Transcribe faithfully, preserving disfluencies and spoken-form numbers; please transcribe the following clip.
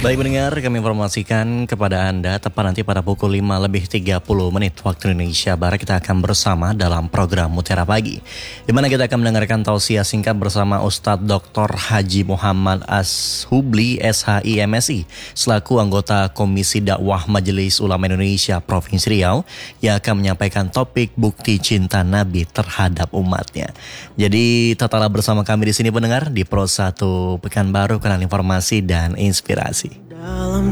Baik pendengar, kami informasikan kepada Anda tepat nanti pada pukul lima lebih tiga puluh menit waktu Indonesia Barat kita akan bersama dalam program Mutiara Pagi, di mana kita akan mendengarkan tausiah singkat bersama Ustadz Doktor Haji Muhammad Ashubli S H I M S I selaku anggota Komisi Dakwah Majelis Ulama Indonesia Provinsi Riau yang akan menyampaikan topik bukti cinta Nabi terhadap umatnya. Jadi tetaplah bersama kami di sini pendengar di Pro satu Pekanbaru, kenal informasi dan inspirasi. Dalam